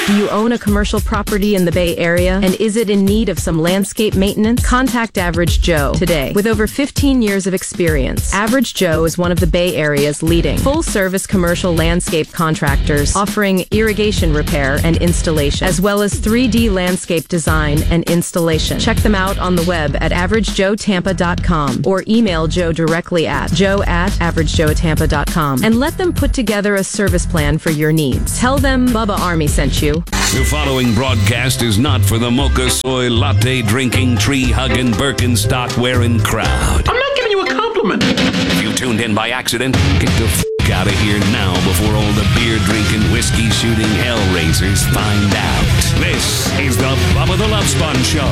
Do you own a commercial property in the Bay Area? And is it in need of some landscape maintenance? Contact Average Joe today. With over 15 years of experience, Average Joe is one of the Bay Area's leading full-service commercial landscape contractors, offering irrigation repair and installation, as well as 3D landscape design and installation. Check them out on the web at averagejoetampa.com or email Joe directly at joe@averagejoetampa.com and let them put together a service plan for your needs. Tell them Bubba Army sent you. The following broadcast is not for the mocha soy latte drinking, tree hugging, Birkenstock wearing crowd. I'm not giving you a compliment. If you tuned in by accident, get the out of here now before all the beer drinking, whiskey shooting hellraisers find out. This is the Bubba the Love Sponge Show.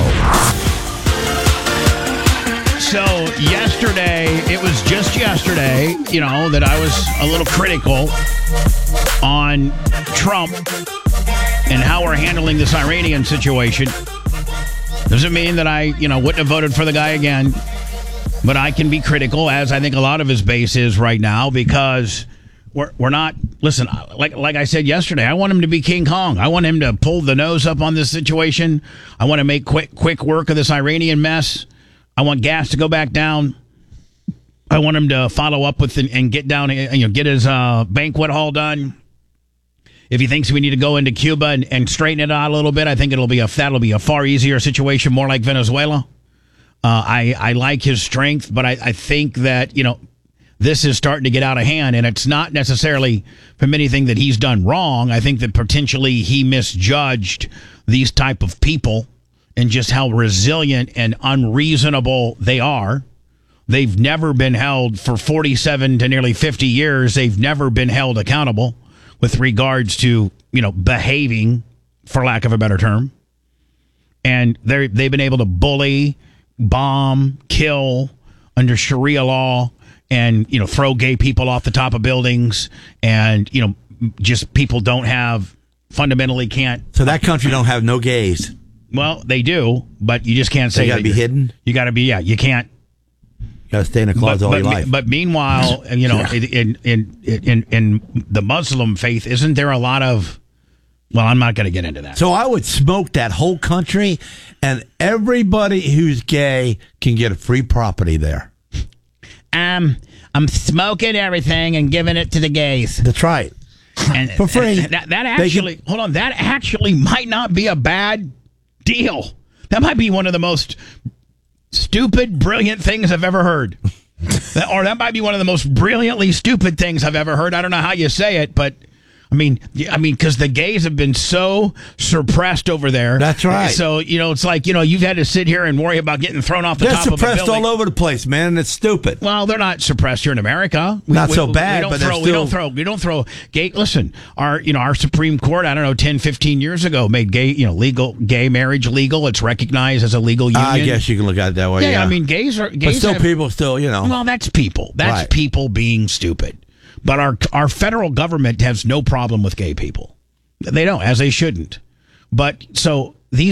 So yesterday, it was just yesterday, that I was a little critical on Trump and how we're handling this Iranian situation. Doesn't mean that I, wouldn't have voted for the guy again. But I can be critical, as I think a lot of his base is right now, because we're not. Listen, like I said yesterday, I want him to be King Kong. I want him to pull the nose up on this situation. I want to make quick work of this Iranian mess. I want gas to go back down. I want him to follow up with and get down, get his banquet hall done. If he thinks we need to go into Cuba and straighten it out a little bit, I think that'll be a far easier situation, more like Venezuela. I like his strength, but I think that, this is starting to get out of hand, and it's not necessarily from anything that he's done wrong. I think that potentially he misjudged these type of people and just how resilient and unreasonable they are. They've never been held for 47 to nearly 50 years. They've never been held accountable with regards to, behaving, for lack of a better term. And they've been able to bully, bomb, kill under Sharia law, and throw gay people off the top of buildings, and just people fundamentally can't. So that country don't have no gays. Well, they do, but you just can't say. They got to be hidden. You got to be. Yeah, you can't. You got to stay in a closet all your life. But meanwhile, in the Muslim faith, isn't there a lot of? Well, I'm not going to get into that. So I would smoke that whole country, and everybody who's gay can get a free property there. I'm smoking everything and giving it to the gays. That's right. And for free. That actually, hold on, that actually might not be a bad deal. That might be one of the most stupid, brilliant things I've ever heard. Or that might be one of the most brilliantly stupid things I've ever heard. I don't know how you say it, but I mean, because the gays have been so suppressed over there. That's right. So, it's like, you've had to sit here and worry about getting thrown off the top of a building. They're suppressed all over the place, man, and it's stupid. Well, they're not suppressed here in America. Not so bad, but we don't throw gay. Listen, our Supreme Court, 10, 15 years ago made gay marriage legal. It's recognized as a legal union. I guess you can look at it that way. Yeah. I mean, gays but still people still, Well, that's people. That's people being stupid. But our federal government has no problem with gay people. They don't, as they shouldn't. But so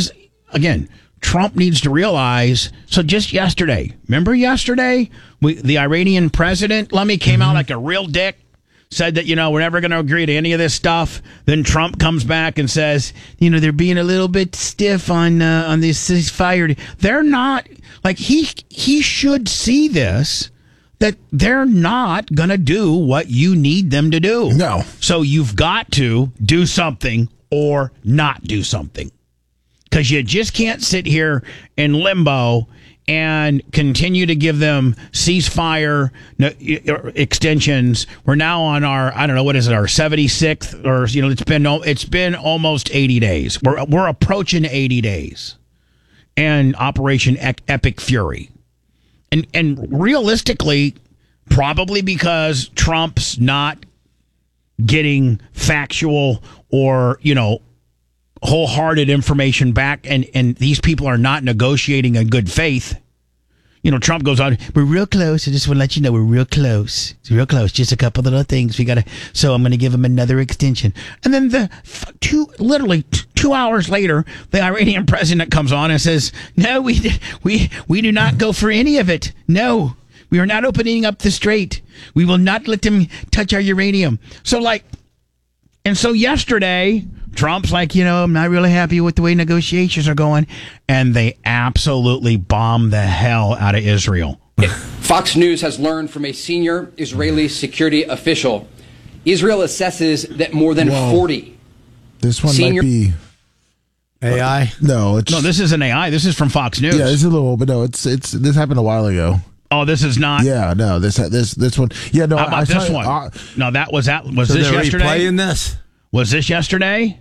Trump needs to realize. So just yesterday, remember yesterday, the Iranian president, Lummy, came out like a real dick, said that, we're never going to agree to any of this stuff. Then Trump comes back and says, they're being a little bit stiff on this ceasefire. They're not, like, he should see this. That they're not going to do what you need them to do. No. So you've got to do something or not do something. Because you just can't sit here in limbo and continue to give them ceasefire extensions. We're now on our, our 76th, or, it's been almost 80 days. We're approaching 80 days. And Operation Epic Fury. And realistically, probably because Trump's not getting factual or, wholehearted information back, and these people are not negotiating in good faith. Trump goes on, we're real close. I just want to let you know we're real close. It's real close. Just a couple of little things. So I'm going to give him another extension. And then literally 2 hours later, the Iranian president comes on and says, no, we do not go for any of it. No, we are not opening up the strait. We will not let them touch our uranium. So yesterday, Trump's like, I'm not really happy with the way negotiations are going. And they absolutely bomb the hell out of Israel. Fox News has learned from a senior Israeli security official. Israel assesses that more than 40. This one might be AI. No, this isn't AI. This is from Fox News. Yeah, it's a little, but no, it's this happened a while ago. Oh, this is not. Yeah, no, this one. Yeah, no. How about this one? No, was so this yesterday? Replaying this? Was this yesterday?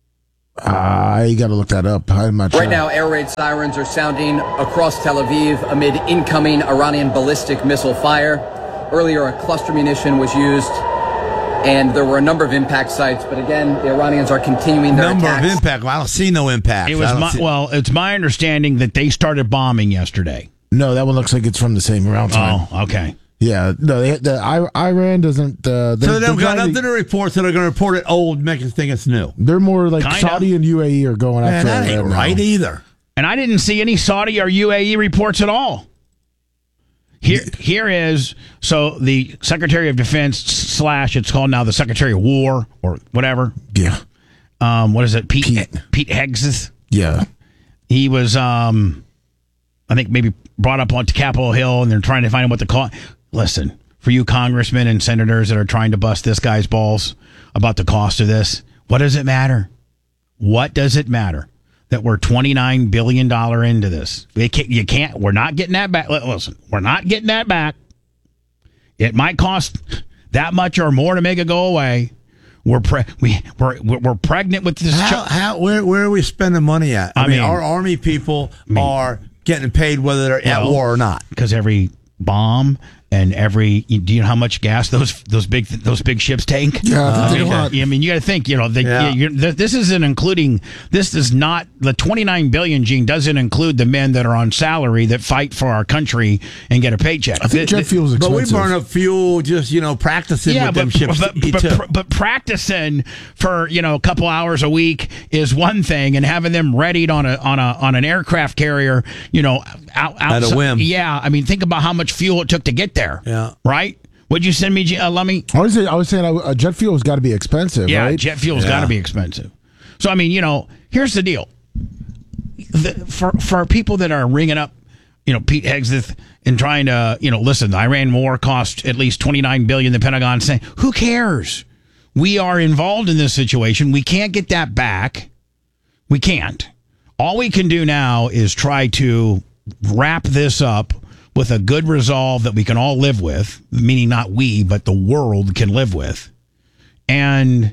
I got to look that up. I'm not sure. Right now, air raid sirens are sounding across Tel Aviv amid incoming Iranian ballistic missile fire. Earlier, a cluster munition was used, and there were a number of impact sites. But again, the Iranians are continuing their attacks. Number of impact. Well, I don't see no impact. It's my understanding that they started bombing yesterday. No, that one looks like it's from the same round time. Oh, okay. Yeah, no, Iran doesn't. So they don't got nothing to report, so they're going to report it old, make us think it's new. They're more like Kinda. Saudi and UAE are going after that Iran ain't now. right either. And I didn't see any Saudi or UAE reports at all. Here is, so the Secretary of Defense / it's called now the Secretary of War or whatever. Yeah. What is it? Pete Hegseth? Yeah. He was, I think maybe brought up onto Capitol Hill, and they're trying to find out what the cost. Listen, for you congressmen and senators that are trying to bust this guy's balls about the cost of this, what does it matter? What does it matter that we're $29 billion into this? We're not getting that back. Listen, we're not getting that back. It might cost that much or more to make it go away. We're pregnant with this. Where are we spending money at? I mean, our Army people are getting paid whether they're at war or not. Because every bomb and do you know how much gas those big ships take? Yeah, I mean, you got to think. This isn't including. This is not the 29 billion. Gene doesn't include the men that are on salary that fight for our country and get a paycheck. I think jet fuel's expensive. But we burn up fuel just practicing with them ships. But practicing for a couple hours a week is one thing, and having them readied on an aircraft carrier, out at a whim. Yeah, I mean, think about how much fuel it took to get there. Yeah. Right? Would you send me, Lummy? I was saying jet fuel has got to be expensive, yeah, right? Jet fuel's got to be expensive. So, I mean, here's the deal. For people that are ringing up, Pete Hegseth and trying to, listen, the Iran war cost at least $29 billion, the Pentagon saying, who cares? We are involved in this situation. We can't get that back. We can't. All we can do now is try to wrap this up with a good resolve that we can all live with, meaning not we, but the world can live with, and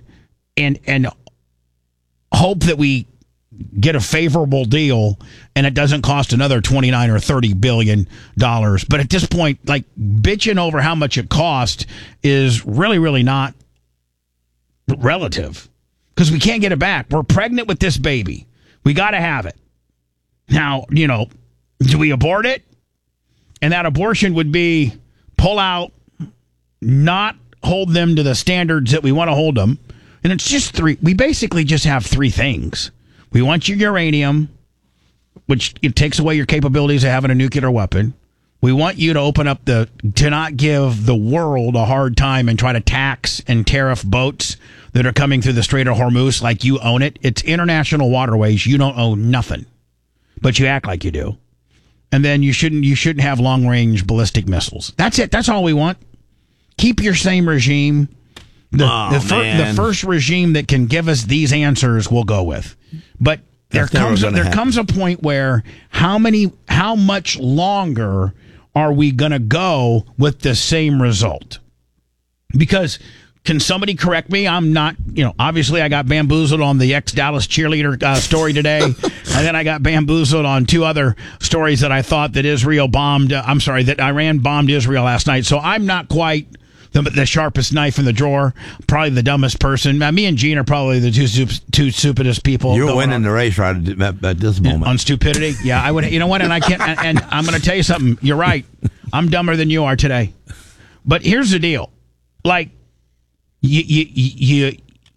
hope that we get a favorable deal and it doesn't cost another 29 or 30 billion dollars. But at this point, like, bitching over how much it cost is really, really not relative, because we can't get it back. We're pregnant with this baby. We got to have it. Now, do we abort it? And that abortion would be pull out, not hold them to the standards that we want to hold them. And it's just three. We basically just have three things. We want your uranium, which it takes away your capabilities of having a nuclear weapon. We want you to open up to not give the world a hard time and try to tax and tariff boats that are coming through the Strait of Hormuz like you own it. It's international waterways. You don't own nothing, but you act like you do. And then you shouldn't have long-range ballistic missiles. That's it. That's all we want. Keep your same regime. The first regime that can give us these answers we'll go with. But there comes a point where how much longer are we going to go with the same result? Because can somebody correct me? I'm not, obviously I got bamboozled on the ex-Dallas cheerleader story today. And then I got bamboozled on two other stories that I thought that that Iran bombed Israel last night. So I'm not quite the sharpest knife in the drawer, probably the dumbest person. Me and Gene are probably the two stupidest people. You're winning the race right at this moment. On stupidity? Yeah, I would. You know what? And I can't. And I'm going to tell you something. You're right. I'm dumber than you are today. But here's the deal. Like, you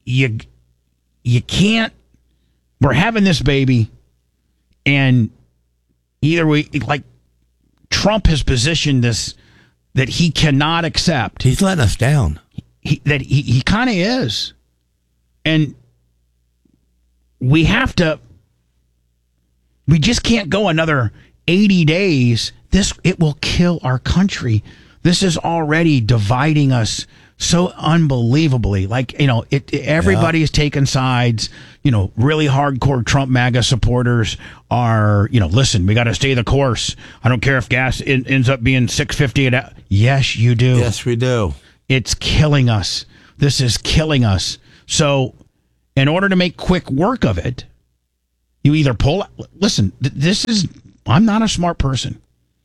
can't. We're having this baby, and either Trump has positioned this that he cannot accept. He's letting us down. He kind of is, and we just can't go another 80 days. It will kill our country. This is already dividing us so unbelievably. Like, everybody is taking sides. Really hardcore Trump MAGA supporters are, listen, we got to stay the course. I don't care if gas ends up being $6.50. Yes, you do. Yes, we do. It's killing us. This is killing us. So in order to make quick work of it, you either pull. Listen, I'm not a smart person,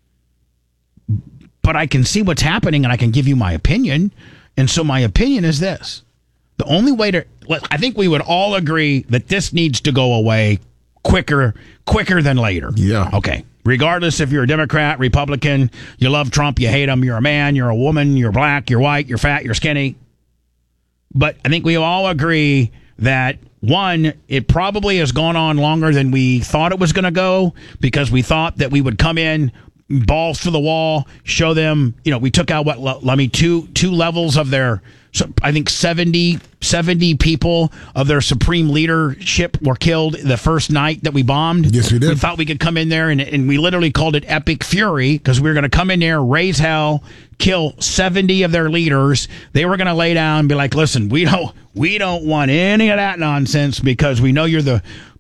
but I can see what's happening and I can give you my opinion. And so my opinion is this. The only way I think we would all agree that this needs to go away quicker than later. Yeah. Okay. Regardless if you're a Democrat, Republican, you love Trump, you hate him, you're a man, you're a woman, you're black, you're white, you're fat, you're skinny. But I think we all agree that, one, it probably has gone on longer than we thought it was going to go, because we thought that we would come in, balls to the wall, show them, we took out two levels of their, I think 70 people of their supreme leadership were killed the first night that we bombed. Yes, we did. We thought we could come in there and we literally called it Epic Fury, because we were going to come in there, raise hell, kill 70 of their leaders. They were going to lay down and be like, listen, we don't want any of that nonsense, because we know you have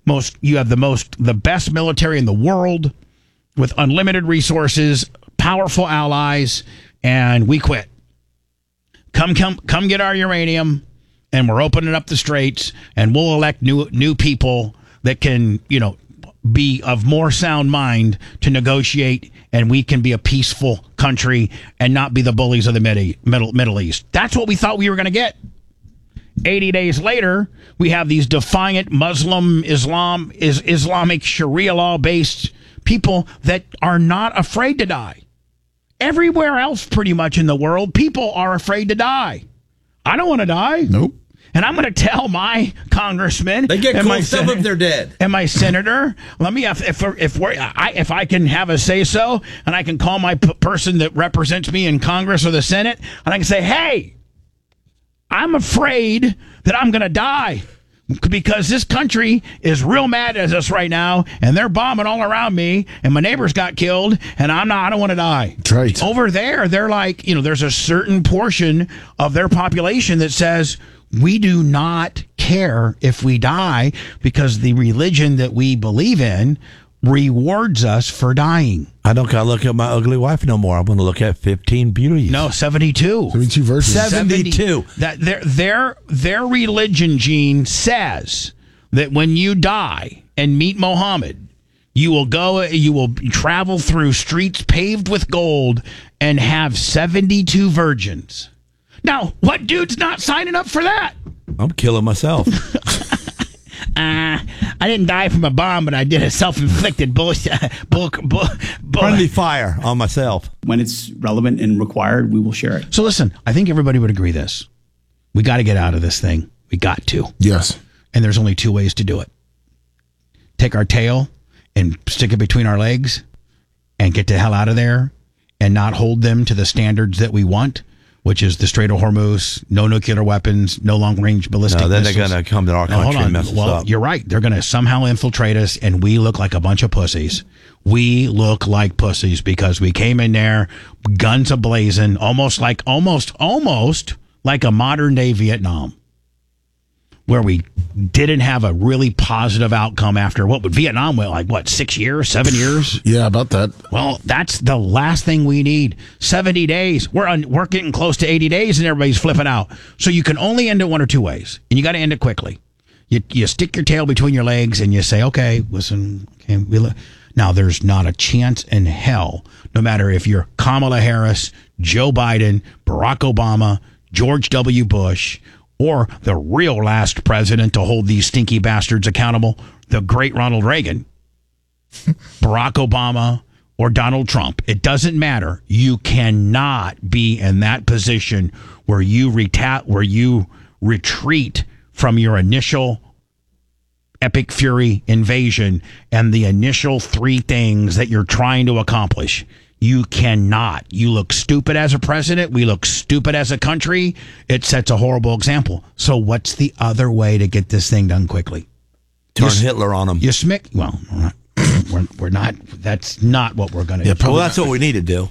the best military in the world, with unlimited resources, powerful allies, and we quit. Come get our uranium, and we're opening up the straits, and we'll elect new people that can, be of more sound mind to negotiate, and we can be a peaceful country and not be the bullies of the Middle East. That's what we thought we were going to get. 80 days later, we have these defiant Islamic Sharia law-based people that are not afraid to die. Everywhere else, pretty much in the world, people are afraid to die. I don't want to die. Nope. And I'm going to tell my congressman, they get cool stuff if they're dead, and my senator. Let me, if I can have a say so, and I can call my person that represents me in Congress or the Senate, and I can say, hey, I'm afraid that I'm going to die, because this country is real mad at us right now, and they're bombing all around me, and my neighbors got killed, and I don't want to die. That's right. Over there, they're like, there's a certain portion of their population that says, we do not care if we die, because the religion that we believe in rewards us for dying. I don't got to look at my ugly wife no more. I'm going to look at 15 beauties. No, 72. 72 verses. 72. That their religion, Gene, says that when you die and meet Muhammad, you will travel through streets paved with gold and have 72 virgins. Now, what dude's not signing up for that? I'm killing myself. I didn't die from a bomb, but I did a self-inflicted friendly fire on myself. When it's relevant and required, we will share it. So listen, I think everybody would agree this. We got to get out of this thing. We got to. Yes. And there's only two ways to do it. Take our tail and stick it between our legs and get the hell out of there and not hold them to the standards that we want, which is the Strait of Hormuz, no nuclear weapons, no long-range ballistic missiles. Then they're going to come to our country and mess us up. You're right. They're going to somehow infiltrate us, and we look like a bunch of pussies. We look like pussies because we came in there, guns a-blazing, almost like a modern-day Vietnam, where we didn't have a really positive outcome after Vietnam went 6 years, 7 years? Yeah, about that. Well, that's the last thing we need. 70 days. We're getting close to 80 days and everybody's flipping out. So you can only end it one or two ways, and you got to end it quickly. You stick your tail between your legs and you say, okay, listen, now there's not a chance in hell, no matter if you're Kamala Harris, Joe Biden, Barack Obama, George W. Bush, or the real last president to hold these stinky bastards accountable, the great Ronald Reagan, Barack Obama, or Donald Trump. It doesn't matter. You cannot be in that position where you retreat from your initial Epic Fury invasion and the initial three things that you're trying to accomplish. You cannot. You look stupid as a president. We look stupid as a country. It sets a horrible example. So what's the other way to get this thing done quickly? Turn Hitler on them. You smick. Well, we're not. That's not what we're going to do. Well, that's what we need to do.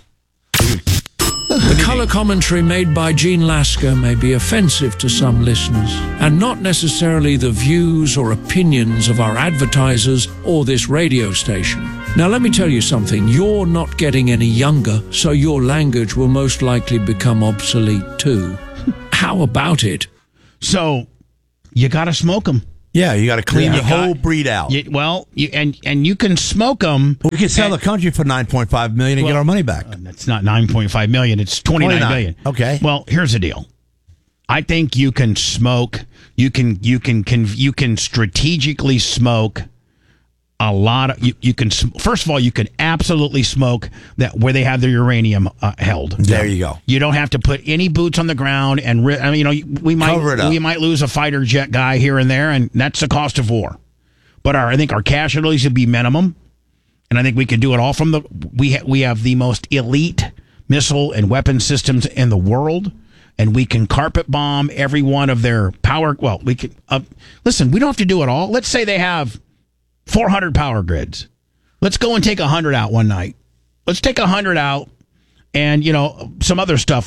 The colour commentary made by Gene Lasker may be offensive to some listeners, and not necessarily the views or opinions of our advertisers or this radio station. Now, let me tell you something. You're not getting any younger, so your language will most likely become obsolete too. How about it? So, you got to smoke them. Yeah, you got to clean the whole breed out. And you can smoke them. We could sell the country for $9.5 million and get our money back. That's not $9.5 million. It's $29 billion. Okay. Well, here's the deal. I think you can smoke. You can strategically smoke a lot of. You can. First of all, you can absolutely smoke that where they have their uranium held. There you go. You don't have to put any boots on the ground, and we might lose a fighter jet guy here and there, and that's the cost of war. But I think our casualties would be minimum, and I think we could do it all from the. We have the most elite missile and weapon systems in the world, and we can carpet bomb every one of their power. Well, we can listen. We don't have to do it all. Let's say they have 400 power grids. Let's go and take 100 out one night. Let's take 100 out, and some other stuff.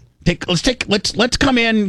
Let's come in.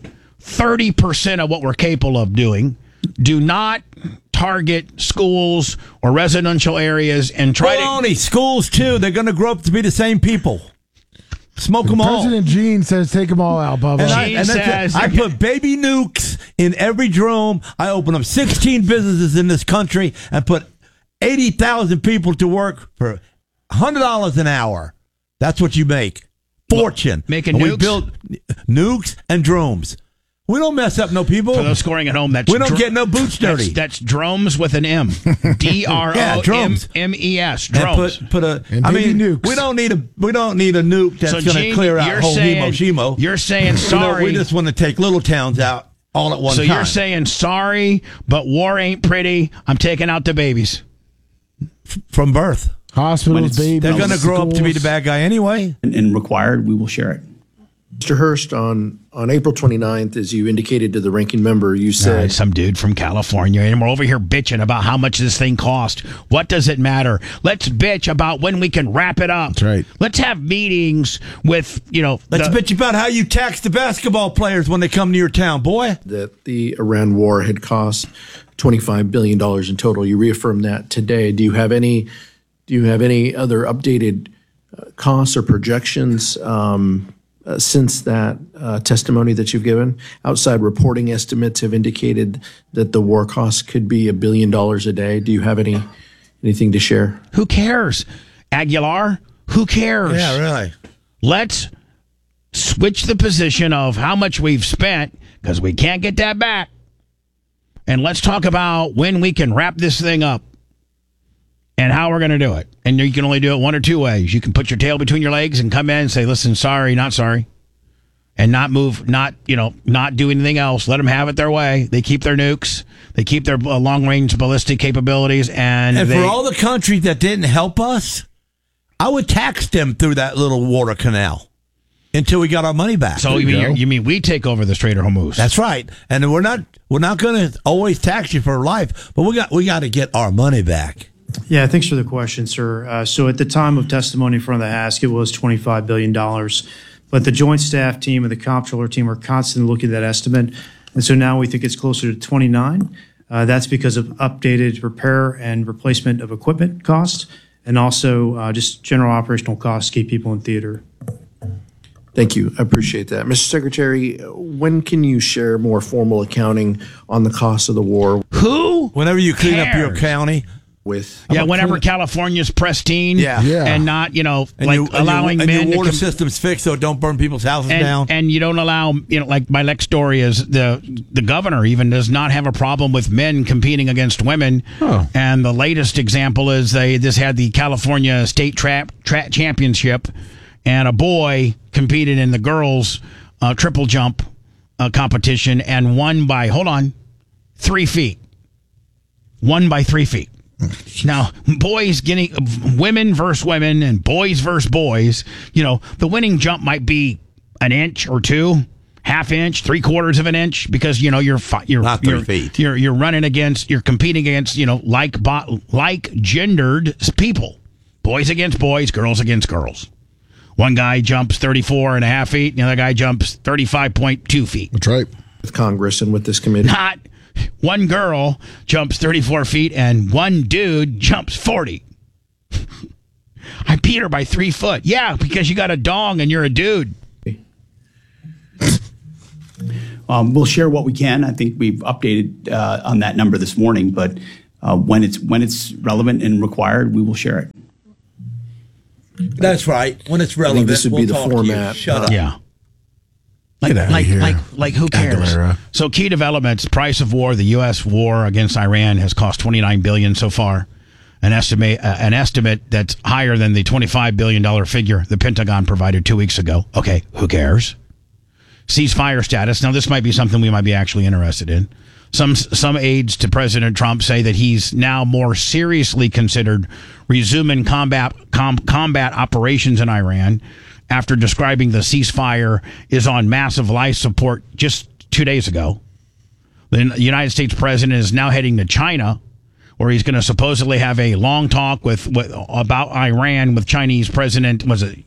30% of what we're capable of doing. Do not target schools or residential areas and try to schools too. They're going to grow up to be the same people. Smoke them all. President Gene says take them all out, Bubba. I put baby nukes in every drone. I open up 16 businesses in this country and put 80,000 people to work for $100 an hour. That's what you make. Fortune. Making and nukes? We build nukes and drones. We don't mess up no people. For those scoring at home, we don't get no boots dirty. That's drones with an M. D-R-O-M-E-S. Drones. Nukes. We don't need a nuke that's going to clear out whole Hiroshima. You're saying sorry. We just want to take little towns out all at one time. So you're saying sorry, but war ain't pretty. I'm taking out the babies. From birth. Hospitals, babies. They're going to grow up to be the bad guy anyway. And required, we will share it. Mr. Hurst, on April 29th, as you indicated to the ranking member, you said... some dude from California, and we're over here bitching about how much this thing cost. What does it matter? Let's bitch about when we can wrap it up. That's right. Let's have meetings with, Let's bitch about how you tax the basketball players when they come to your town, boy. That the Iran war had cost $25 billion in total. You reaffirmed that today. Do you have any other updated costs or projections since that testimony that you've given? Outside reporting estimates have indicated that the war costs could be $1 billion a day. Do you have anything to share? Who cares? Aguilar, who cares? Yeah, really. Let's switch the position of how much we've spent, because we can't get that back. And let's talk about when we can wrap this thing up and how we're going to do it. And you can only do it one or two ways. You can put your tail between your legs and come in and say, listen, sorry, not sorry. And not move, not do anything else. Let them have it their way. They keep their nukes. They keep their long-range ballistic capabilities. And for all the countries that didn't help us, I would tax them through that little water canal until we got our money back. So you mean we take over the Strait of Hormuz? That's right. And we're not going to always tax you for life, but we got to get our money back. Yeah, thanks for the question, sir. So at the time of testimony in front of the Ask, it was $25 billion. But the Joint Staff team and the Comptroller team are constantly looking at that estimate. And so now we think it's closer to 29. That's because of updated repair and replacement of equipment costs and also just general operational costs to keep people in theater. Thank you. I appreciate that. Mr. Secretary, when can you share more formal accounting on the cost of the war? Whenever you clean up your county. Whenever California's pristine, and not allowing men and your water system's fixed so it don't burn people's houses down, and you don't allow like my next story is the governor even does not have a problem with men competing against women, and the latest example is they just had the California State Trap Championship, and a boy competed in the girls triple jump competition and won by 3 feet. Won by 3 feet. Now, women versus women and boys versus boys, the winning jump might be an inch or two. half inch, 3/4 of an inch, because you're Not 3 feet. You're running against, you're competing against like gendered people, boys against boys, girls against girls. One guy jumps 34.5 feet, and the other guy jumps 35.2 feet. That's right. With Congress and with this committee. Not one girl jumps 34 feet and one dude jumps 40. I beat her by 3 foot. Yeah, because you got a dong and you're a dude. We'll share what we can. I think we've updated on that number this morning, but when it's relevant and required, we will share it. That's right. When it's relevant, this would be we'll the talk to you. format. Shut up. Yeah. Get outta here. Like who cares? Aguilera. So key developments, price of war, the U.S. war against Iran has cost $29 billion so far. An estimate that's higher than the $25 billion figure the Pentagon provided 2 weeks ago. Okay, who cares? Ceasefire status. Now, this might be something we might be actually interested in. Some aides to President Trump say that he's now more seriously considered resuming combat operations in Iran after describing the ceasefire is on massive life support just 2 days ago. The United States president is now heading to China, where he's going to supposedly have a long talk about Iran with Chinese President,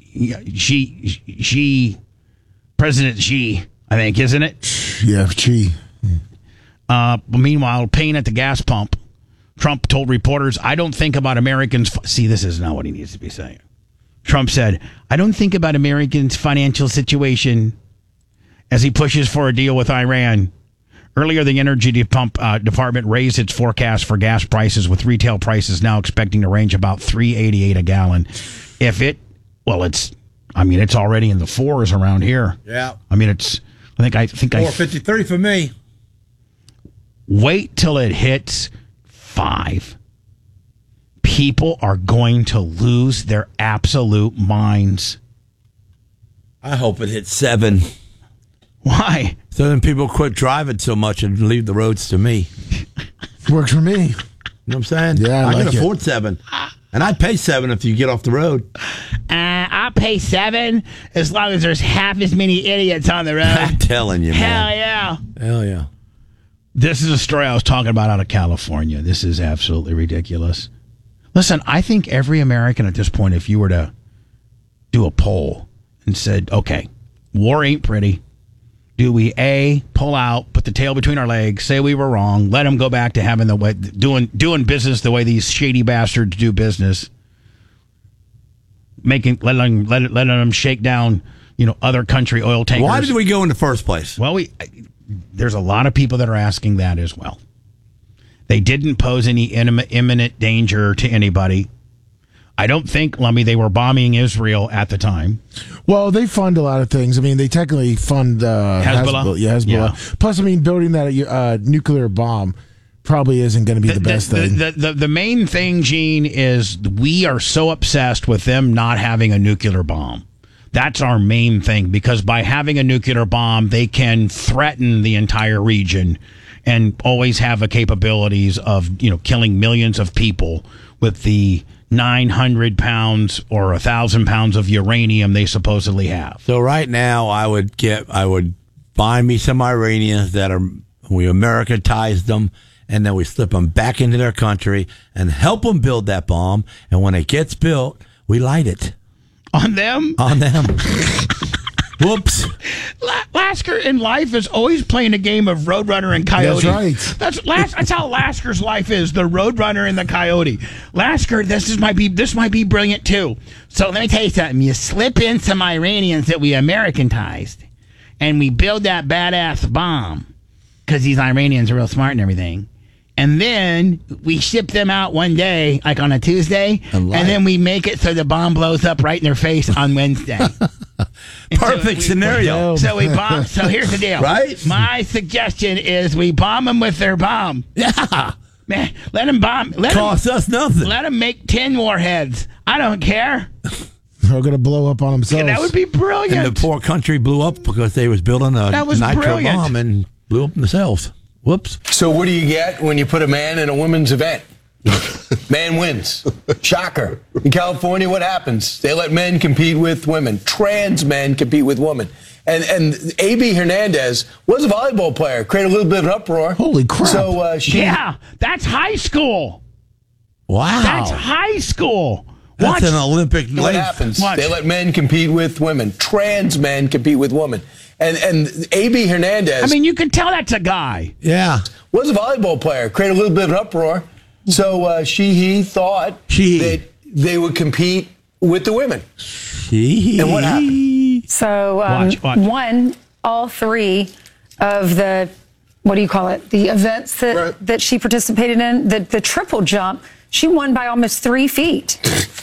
President Xi, I think, isn't it? Yeah, Xi. Meanwhile, pain at the gas pump. Trump told reporters, I don't think about Americans. See, this is not what he needs to be saying. Trump said, I don't think about Americans' financial situation as he pushes for a deal with Iran. Earlier, the Energy Department raised its forecast for gas prices, with retail prices now expecting to range about $3.88 a gallon. It's already in the fours around here. Yeah. I think 4.53 for me. Wait till it hits 5. People are going to lose their absolute minds. I hope it hits 7. Why? So then people quit driving so much and leave the roads to me. Works for me. You know what I'm saying? Yeah, I can like afford 7. And I'd pay 7 if you get off the road. I'll pay 7 as long as there's half as many idiots on the road. I'm telling you, man. Hell yeah. This is a story I was talking about out of California. This is absolutely ridiculous. Listen, I think every American at this point, if you were to do a poll and said, okay, war ain't pretty. Do we A, pull out, put the tail between our legs, say we were wrong, let them go back to having the way doing business the way these shady bastards do business, letting them shake down, other country oil tankers. Why did we go in the first place? Well, there's a lot of people that are asking that as well. They didn't pose any imminent danger to anybody. I don't think, Lummy, they were bombing Israel at the time. Well, they fund a lot of things. I mean, they technically fund Hezbollah. Hezbollah. Yeah. Plus, building that nuclear bomb probably isn't going to be the best thing. The main thing, Gene, is we are so obsessed with them not having a nuclear bomb. That's our main thing, because by having a nuclear bomb, they can threaten the entire region and always have the capabilities of, killing millions of people with the 900 pounds or 1,000 pounds of uranium they supposedly have. So right now, I would buy me some Iranians we Americanized them, and then we slip them back into their country and help them build that bomb. And when it gets built, we light it. On them? On them. Whoops. Lasker in life is always playing a game of Roadrunner and Coyote. That's right. That's how Lasker's life is, the Roadrunner and the Coyote. Lasker, this might be brilliant too. So let me tell you something. You slip in some Iranians that we Americanized, and we build that badass bomb, because these Iranians are real smart and everything. And then we ship them out one day, like on a Tuesday, and then we make it so the bomb blows up right in their face on Wednesday. Perfect scenario. So we bomb. So here's the deal. Right? My suggestion is we bomb them with their bomb. Yeah. Man, let them bomb. Costs us nothing. Let them make 10 warheads. I don't care. They're going to blow up on themselves. That would be brilliant. And the poor country blew up because they was building a nitro bomb and blew up themselves. Whoops. So what do you get when you put a man in a women's event? Man wins. Shocker. In California, what happens? They let men compete with women. Trans men compete with women. And A.B. Hernandez was a volleyball player, created a little bit of an uproar. Holy crap. So Yeah, that's high school. Wow. That's high school. That's an Olympic what length. happens? Watch. They let men compete with women. Trans men compete with women. And A.B. Hernandez I mean, you can tell that's a guy. Yeah. was a volleyball player, created a little bit of an uproar. So he thought that they would compete with the women. And what happened? So, Watch. won all three of the, what do you call it, the events that she participated in. The triple jump, she won by almost 3 feet.